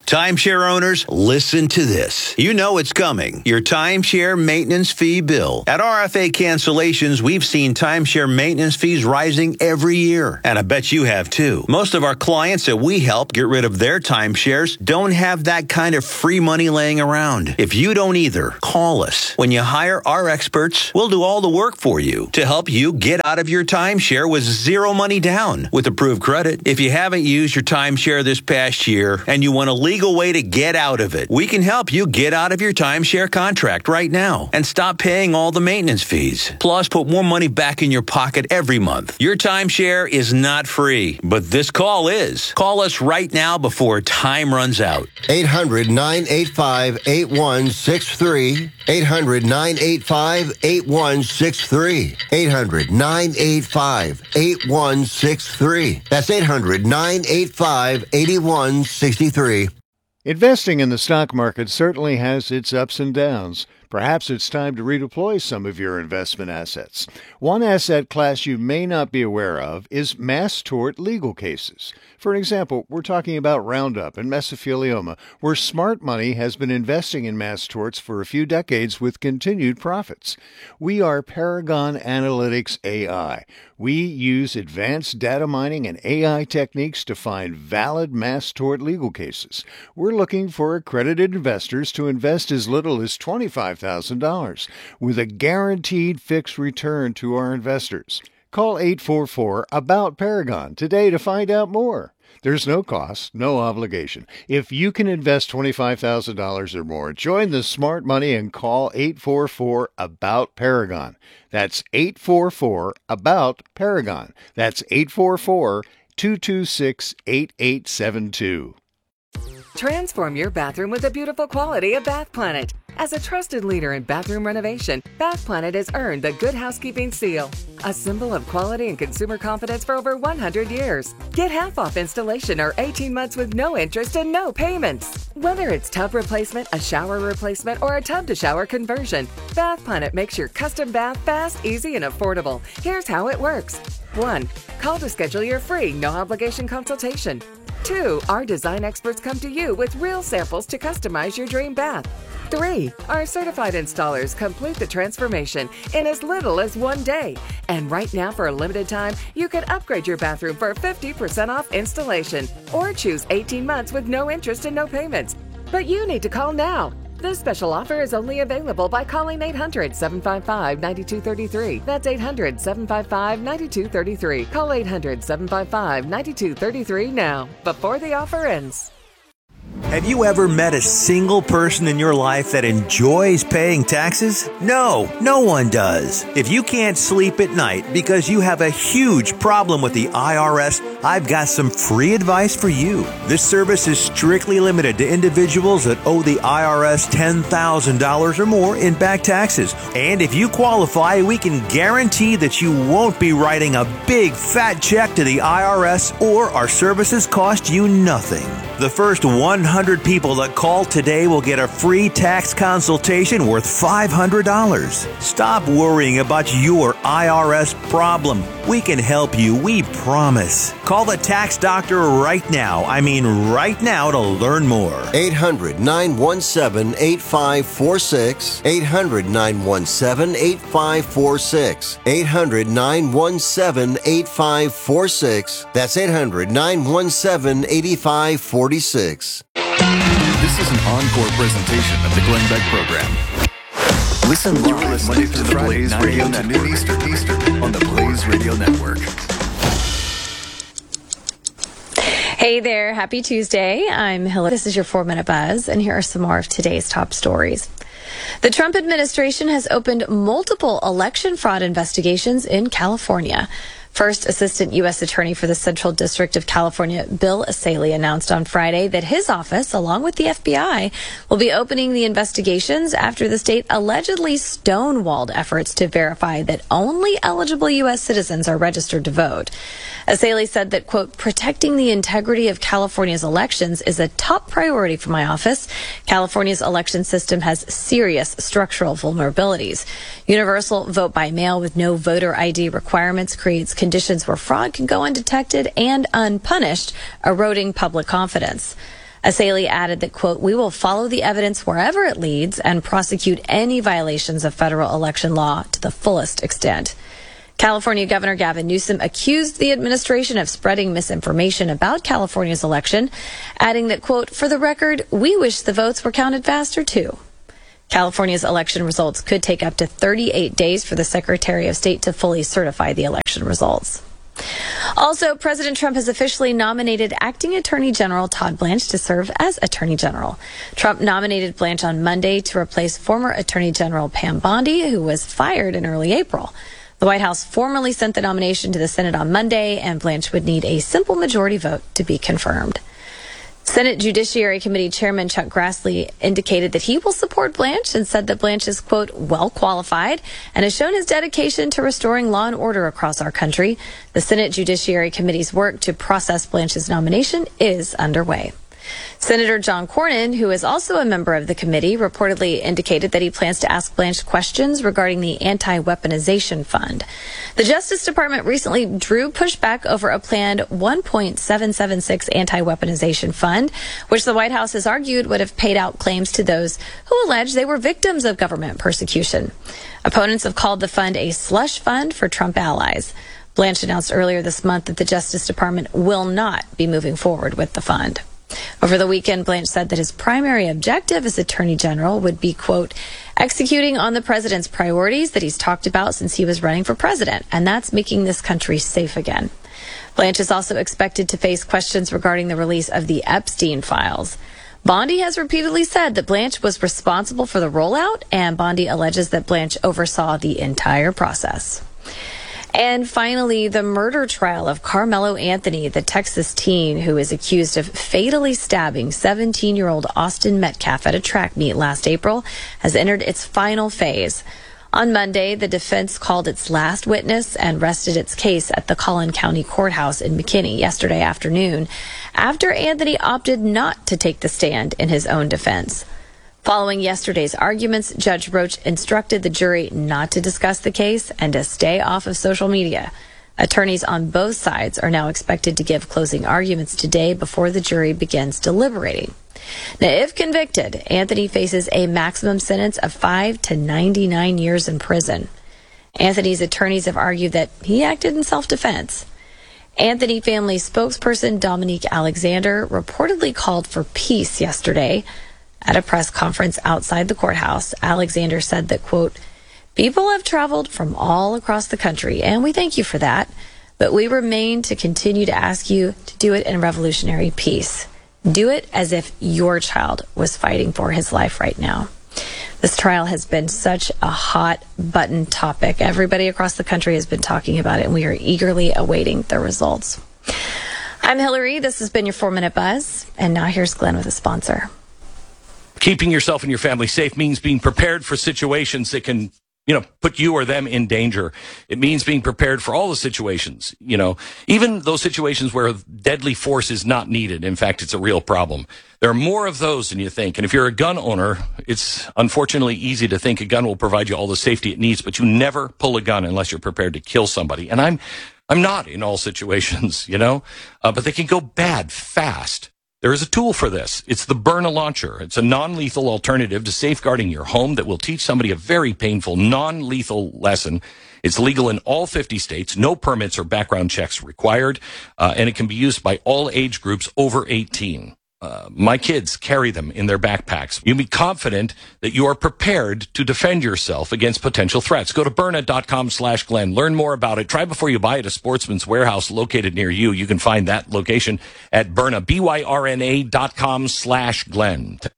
Timeshare owners, listen to this. You know it's coming. Your timeshare maintenance fee bill. At RFA Cancellations, we've seen timeshare maintenance fees rising every year. And I bet you have too. Most of our clients that we help get rid of their timeshares don't have that kind of free money laying around. If you don't either, call us. When you hire our experts, we'll do all the work for you to help you get out of your timeshare with zero money down with approved credit. If you haven't used your timeshare this past year and you want a legal way to get out of it, we can help you get out of your timeshare contract right now and stop paying all the maintenance fees. Plus, put more money back in your pocket every month. Your timeshare is not free, but this call is. Call us right now before time runs out. 800-985-8163. 800-985-8163. 800-985-8163. That's 800-985-8163. Investing in the stock market certainly has its ups and downs. Perhaps it's time to redeploy some of your investment assets. One asset class you may not be aware of is mass tort legal cases. For example, we're talking about Roundup and mesothelioma, where smart money has been investing in mass torts for a few decades with continued profits. We are Paragon Analytics AI. We use advanced data mining and AI techniques to find valid mass tort legal cases. We're looking for accredited investors to invest as little as $25,000 with a guaranteed fixed return to our investors. Call 844-ABOUT-PARAGON today to find out more. There's no cost, no obligation. If you can invest $25,000 or more, join the smart money and call 844-ABOUT-PARAGON. That's 844-ABOUT-PARAGON. That's 844-226-8872. Transform your bathroom with the beautiful quality of Bath Planet. As a trusted leader in bathroom renovation, Bath Planet has earned the Good Housekeeping seal, a symbol of quality and consumer confidence for over 100 years. Get half off installation or 18 months with no interest and no payments. Whether it's tub replacement, a shower replacement, or a tub-to-shower conversion, Bath Planet makes your custom bath fast, easy, and affordable. Here's how it works. 1. Call to schedule your free, no-obligation consultation. 2. Our design experts come to you with real samples to customize your dream bath. 3. Our certified installers complete the transformation in as little as 1 day. And right now, for a limited time, you can upgrade your bathroom for 50% off installation or choose 18 months with no interest and no payments. But you need to call now. This special offer is only available by calling 800-755-9233. That's 800-755-9233. Call 800-755-9233 now, before the offer ends. Have you ever met a single person in your life that enjoys paying taxes? No, no one does. If you can't sleep at night because you have a huge problem with the IRS, I've got some free advice for you. This service is strictly limited to individuals that owe the IRS $10,000 or more in back taxes. And if you qualify, we can guarantee that you won't be writing a big fat check to the IRS, or our services cost you nothing. The first 100 people that call today will get a free tax consultation worth $500. Stop worrying about your IRS problem. We can help you, we promise. Call the Tax Doctor right now. I mean right now, to learn more. 800-917-8546. 800-917-8546. 800-917-8546. That's 800-917-8546. This is an encore presentation of the Glenn Beck Program. Listen live Monday through the Blaze Radio Network. Eastern on the Blaze Radio Network. Hey there, happy Tuesday. I'm Hillary. This is your 4-Minute Buzz, and here are some more of today's top stories. The Trump administration has opened multiple election fraud investigations in California. First Assistant U.S. Attorney for the Central District of California, Bill Asaley, announced on Friday that his office, along with the FBI, will be opening the investigations after the state allegedly stonewalled efforts to verify that only eligible U.S. citizens are registered to vote. Asaley said that, quote, protecting the integrity of California's elections is a top priority for my office. California's election system has serious structural vulnerabilities. Universal vote by mail with no voter ID requirements creates conditions where fraud can go undetected and unpunished, eroding public confidence. Asalee added that, quote, "We will follow the evidence wherever it leads and prosecute any violations of federal election law to the fullest extent." California Governor Gavin Newsom accused the administration of spreading misinformation about California's election, adding that, quote, "For the record, we wish the votes were counted faster, too." California's election results could take up to 38 days for the Secretary of State to fully certify the election results. Also, President Trump has officially nominated Acting Attorney General Todd Blanche to serve as Attorney General. Trump nominated Blanche on Monday to replace former Attorney General Pam Bondi, who was fired in early April. The White House formally sent the nomination to the Senate on Monday, and Blanche would need a simple majority vote to be confirmed. Senate Judiciary Committee Chairman Chuck Grassley indicated that he will support Blanche and said that Blanche is, quote, "well qualified and has shown his dedication to restoring law and order across our country." The Senate Judiciary Committee's work to process Blanche's nomination is underway. Senator John Cornyn, who is also a member of the committee, reportedly indicated that he plans to ask Blanche questions regarding the anti-weaponization fund. The Justice Department recently drew pushback over a planned $1.776 anti-weaponization fund, which the White House has argued would have paid out claims to those who allege they were victims of government persecution. Opponents have called the fund a slush fund for Trump allies. Blanche announced earlier this month that the Justice Department will not be moving forward with the fund. Over the weekend, Blanche said that his primary objective as Attorney General would be, quote, "executing on the president's priorities that he's talked about since he was running for president, and that's making this country safe again." Blanche is also expected to face questions regarding the release of the Epstein files. Bondi has repeatedly said that Blanche was responsible for the rollout, and Bondi alleges that Blanche oversaw the entire process. And finally, the murder trial of Carmelo Anthony, the Texas teen who is accused of fatally stabbing 17-year-old Austin Metcalf at a track meet last April, has entered its final phase. On Monday, the defense called its last witness and rested its case at the Collin County Courthouse in McKinney yesterday afternoon, after Anthony opted not to take the stand in his own defense. Following yesterday's arguments, Judge Roach instructed the jury not to discuss the case and to stay off of social media. Attorneys on both sides are now expected to give closing arguments today before the jury begins deliberating. Now, if convicted, Anthony faces a maximum sentence of 5 to 99 years in prison. Anthony's attorneys have argued that he acted in self-defense. Anthony family spokesperson Dominique Alexander reportedly called for peace yesterday. At a press conference outside the courthouse, Alexander said that, quote, "people have traveled from all across the country, and we thank you for that, but we remain to continue to ask you to do it in revolutionary peace. Do it as if your child was fighting for his life right now." This trial has been such a hot button topic. Everybody across the country has been talking about it, and we are eagerly awaiting the results. I'm Hillary. This has been your 4-Minute Buzz, and now here's Glenn with a sponsor. Keeping yourself and your family safe means being prepared for situations that can, put you or them in danger. It means being prepared for all the situations, even those situations where deadly force is not needed. In fact, it's a real problem. There are more of those than you think. And if you're a gun owner, it's unfortunately easy to think a gun will provide you all the safety it needs, but you never pull a gun unless you're prepared to kill somebody. And I'm not in all situations, but they can go bad fast. There is a tool for this. It's the Byrna Launcher. It's a non-lethal alternative to safeguarding your home that will teach somebody a very painful, non-lethal lesson. It's legal in all 50 states, no permits or background checks required, and it can be used by all age groups over 18. My kids carry them in their backpacks. You can be confident that you are prepared to defend yourself against potential threats. Go to Byrna.com/Glenn. Learn more about it. Try before you buy at a Sportsman's Warehouse located near you. You can find that location at Byrna, BYRNA.com/Glenn.